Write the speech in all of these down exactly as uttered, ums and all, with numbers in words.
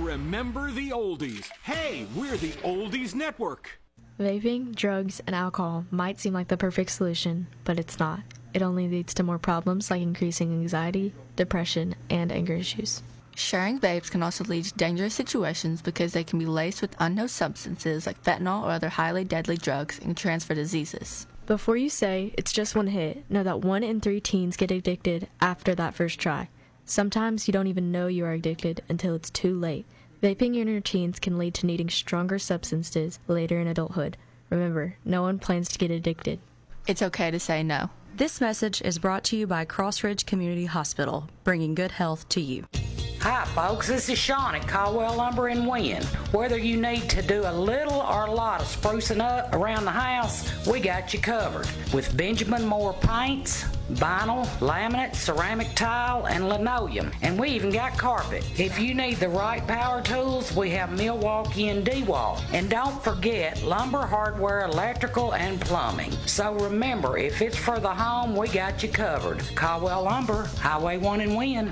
Remember the oldies. Hey, we're the Oldies Network. Vaping, drugs, and alcohol might seem like the perfect solution, but it's not. It only leads to more problems like increasing anxiety, depression, and anger issues. Sharing vapes can also lead to dangerous situations because they can be laced with unknown substances like fentanyl or other highly deadly drugs and can transfer diseases. Before you say, it's just one hit, know that one in three teens get addicted after that first try. Sometimes you don't even know you are addicted until it's too late. Vaping in your teens can lead to needing stronger substances later in adulthood. Remember, no one plans to get addicted. It's okay to say no. This message is brought to you by Crossridge Community Hospital, bringing good health to you. Hi folks, this is Sean at Caldwell Lumber in Wynn. Whether you need to do a little or a lot of sprucing up around the house, we got you covered. With Benjamin Moore paints, vinyl, laminate, ceramic tile, and linoleum. And we even got carpet. If you need the right power tools, we have Milwaukee and DeWalt. And don't forget lumber, hardware, electrical, and plumbing. So remember, if it's for the home, we got you covered. Caldwell Lumber, Highway one in Wynn.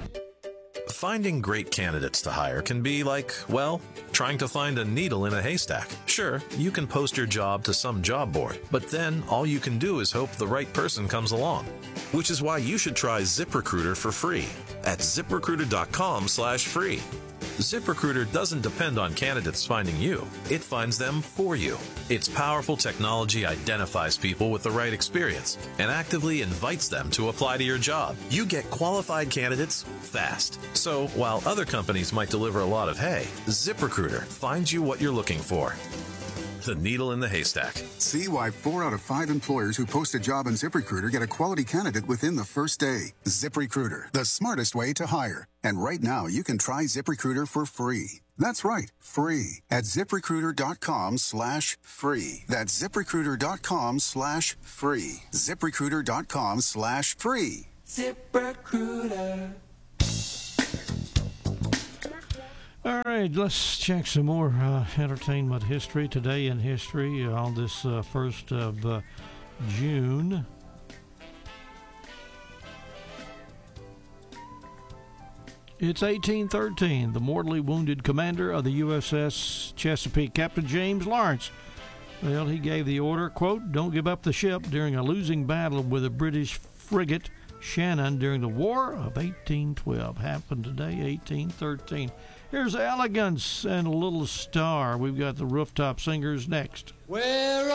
Finding great candidates to hire can be like, well, trying to find a needle in a haystack. Sure, you can post your job to some job board, but then all you can do is hope the right person comes along. Which is why you should try ZipRecruiter for free at ZipRecruiter.com slash free. ZipRecruiter doesn't depend on candidates finding you. It finds them for you. Its powerful technology identifies people with the right experience and actively invites them to apply to your job. You get qualified candidates fast. So while other companies might deliver a lot of hay, ZipRecruiter finds you what you're looking for. The needle in the haystack. See why four out of five employers who post a job on ZipRecruiter get a quality candidate within the first day. ZipRecruiter, the smartest way to hire. And right now, you can try ZipRecruiter for free. That's right, free at ZipRecruiter.com slash free. That's ZipRecruiter.com slash free. ZipRecruiter.com slash free. ZipRecruiter. All right, let's check some more uh, entertainment history today in history uh, on this uh, first of uh, June. It's eighteen thirteen. The mortally wounded commander of the U S S Chesapeake, Captain James Lawrence, well, he gave the order, quote, "Don't give up the ship," during a losing battle with the British frigate Shannon during the War of eighteen twelve. Happened today, eighteen thirteen. Here's Elegance and a Little Star. We've got the Rooftop Singers next. Where